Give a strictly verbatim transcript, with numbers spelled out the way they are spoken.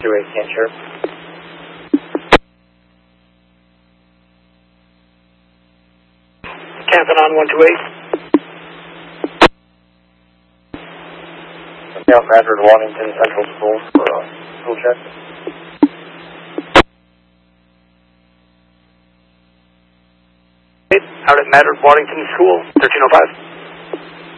two eight, can't sure. Tampa on one two eight. South Madrid, Washington Central School for a school check. Out at Madrid, Waddington School, thirteen oh five.